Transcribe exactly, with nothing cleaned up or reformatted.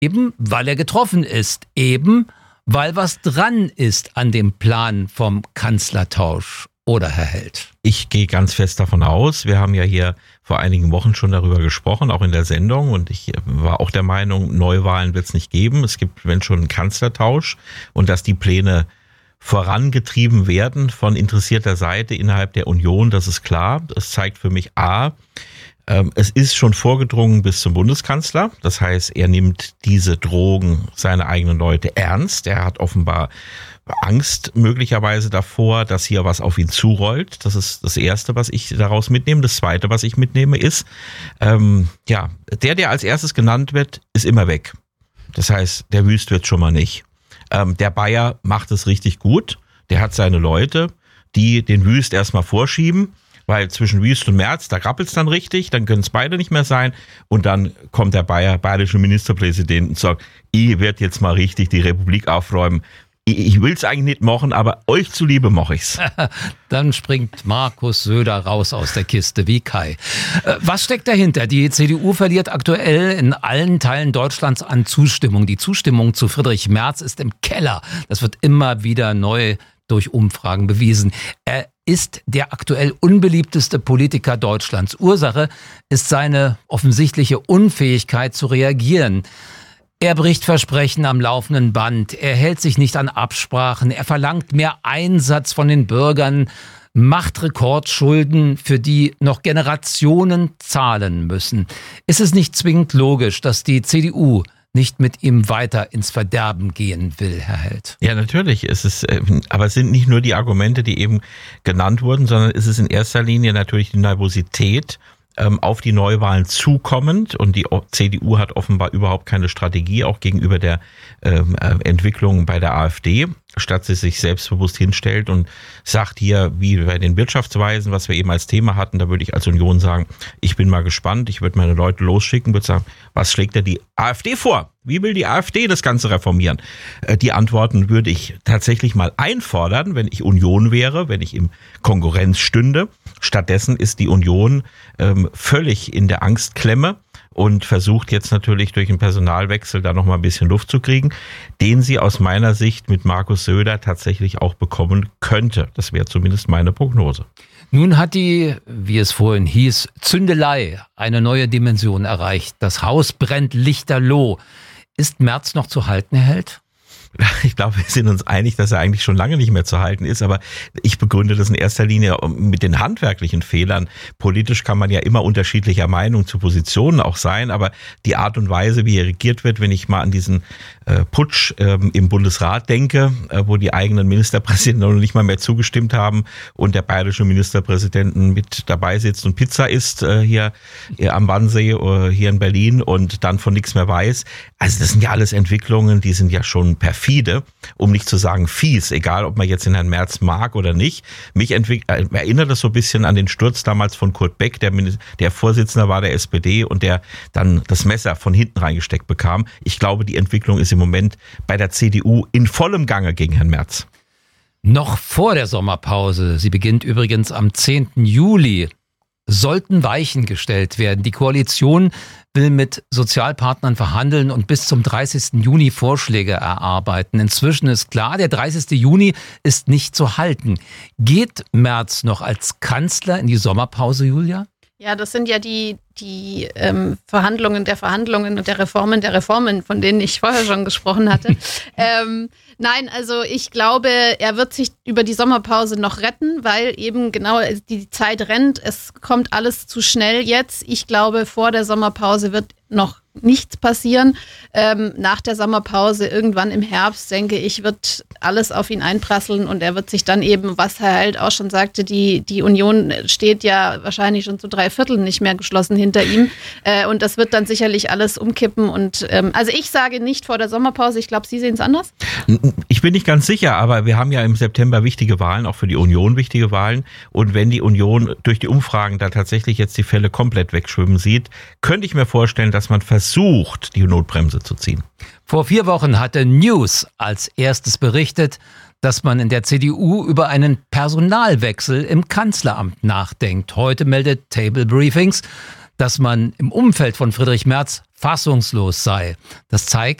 Eben weil er getroffen ist, eben weil was dran ist an dem Plan vom Kanzlertausch. Oder, Herr Held? Ich gehe ganz fest davon aus. Wir haben ja hier vor einigen Wochen schon darüber gesprochen, auch in der Sendung. Und ich war auch der Meinung, Neuwahlen wird es nicht geben. Es gibt, wenn schon, einen Kanzlertausch. Und dass die Pläne vorangetrieben werden von interessierter Seite innerhalb der Union, das ist klar. Das zeigt für mich A, es ist schon vorgedrungen bis zum Bundeskanzler. Das heißt, er nimmt diese Drohungen seiner eigenen Leute ernst. Er hat offenbar Angst möglicherweise davor, dass hier was auf ihn zurollt. Das ist das Erste, was ich daraus mitnehme. Das Zweite, was ich mitnehme, ist, ähm, ja, der, der als erstes genannt wird, ist immer weg. Das heißt, der Wüst wird schon mal nicht. Ähm, der Bayer macht es richtig gut. Der hat seine Leute, die den Wüst erstmal vorschieben. Weil zwischen Wüst und Merz, da rappelt's dann richtig, dann können es beide nicht mehr sein. Und dann kommt der Bayer, bayerische Ministerpräsident und sagt, ich werde jetzt mal richtig die Republik aufräumen. Ich, ich will's eigentlich nicht machen, aber euch zuliebe mache ich's. Dann springt Markus Söder raus aus der Kiste wie Kai. Was steckt dahinter? Die C D U verliert aktuell in allen Teilen Deutschlands an Zustimmung. Die Zustimmung zu Friedrich Merz ist im Keller. Das wird immer wieder neu durch Umfragen bewiesen. Er ist der aktuell unbeliebteste Politiker Deutschlands. Ursache ist seine offensichtliche Unfähigkeit zu reagieren. Er bricht Versprechen am laufenden Band. Er hält sich nicht an Absprachen. Er verlangt mehr Einsatz von den Bürgern, macht Rekordschulden, für die noch Generationen zahlen müssen. Ist es nicht zwingend logisch, dass die C D U nicht mit ihm weiter ins Verderben gehen will, Herr Held? Ja, natürlich ist es, aber es sind nicht nur die Argumente, die eben genannt wurden, sondern es ist in erster Linie natürlich die Nervosität ähm, auf die Neuwahlen zukommend, und die C D U hat offenbar überhaupt keine Strategie, auch gegenüber der ähm, Entwicklung bei der AfD, statt sie sich selbstbewusst hinstellt und sagt hier, wie bei den Wirtschaftsweisen, was wir eben als Thema hatten, da würde ich als Union sagen, ich bin mal gespannt, ich würde meine Leute losschicken, würde sagen, was schlägt denn die AfD vor? Wie will die AfD das Ganze reformieren? Die Antworten würde ich tatsächlich mal einfordern, wenn ich Union wäre, wenn ich im Konkurrenz stünde. Stattdessen ist die Union ähm, völlig in der Angstklemme und versucht jetzt natürlich durch einen Personalwechsel da noch mal ein bisschen Luft zu kriegen, den sie aus meiner Sicht mit Markus Söder tatsächlich auch bekommen könnte. Das wäre zumindest meine Prognose. Nun hat die, wie es vorhin hieß, Zündelei eine neue Dimension erreicht. Das Haus brennt lichterloh. Ist Merz noch zu halten, Herr Held? Ich glaube, wir sind uns einig, dass er eigentlich schon lange nicht mehr zu halten ist, aber ich begründe das in erster Linie mit den handwerklichen Fehlern. Politisch kann man ja immer unterschiedlicher Meinung zu Positionen auch sein, aber die Art und Weise, wie hier regiert wird, wenn ich mal an diesen äh, Putsch äh, im Bundesrat denke, äh, wo die eigenen Ministerpräsidenten noch nicht mal mehr zugestimmt haben und der bayerische Ministerpräsidenten mit dabei sitzt und Pizza isst äh, hier, hier am Wannsee oder hier in Berlin und dann von nichts mehr weiß. Also das sind ja alles Entwicklungen, die sind ja schon perfide, um nicht zu sagen fies, egal ob man jetzt den Herrn Merz mag oder nicht. Mich entwick- äh, erinnert das so ein bisschen an den Sturz damals von Kurt Beck, der, der Vorsitzender war der S P D und der dann das Messer von hinten reingesteckt bekam. Ich glaube, die Entwicklung ist im Moment bei der C D U in vollem Gange gegen Herrn Merz. Noch vor der Sommerpause, sie beginnt übrigens am zehnten Juli, sollten Weichen gestellt werden. Die Koalition will mit Sozialpartnern verhandeln und bis zum dreißigsten Juni Vorschläge erarbeiten. Inzwischen ist klar, der dreißigste Juni ist nicht zu halten. Geht Merz noch als Kanzler in die Sommerpause, Julia? Ja, das sind ja die, die ähm, Verhandlungen der Verhandlungen und der Reformen der Reformen, von denen ich vorher schon gesprochen hatte. ähm, nein, also ich glaube, er wird sich über die Sommerpause noch retten, weil eben genau die Zeit rennt. Es kommt alles zu schnell jetzt. Ich glaube, vor der Sommerpause wird noch nichts passieren. Ähm, nach der Sommerpause, irgendwann im Herbst, denke ich, wird alles auf ihn einprasseln und er wird sich dann eben, was Herr Held auch schon sagte, die, die Union steht ja wahrscheinlich schon zu drei Vierteln nicht mehr geschlossen hinter ihm äh, und das wird dann sicherlich alles umkippen und ähm, also ich sage nicht vor der Sommerpause, ich glaube, Sie sehen es anders? Ich bin nicht ganz sicher, aber wir haben ja im September wichtige Wahlen, auch für die Union wichtige Wahlen, und wenn die Union durch die Umfragen da tatsächlich jetzt die Fälle komplett wegschwimmen sieht, könnte ich mir vorstellen, dass man versucht, die Notbremse zu ziehen. Vor vier Wochen hatte News als erstes berichtet, dass man in der C D U über einen Personalwechsel im Kanzleramt nachdenkt. Heute meldet Table Briefings, dass man im Umfeld von Friedrich Merz fassungslos sei. Das zeigt